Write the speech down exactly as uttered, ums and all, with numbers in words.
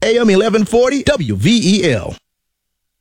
A M eleven forty W V E L.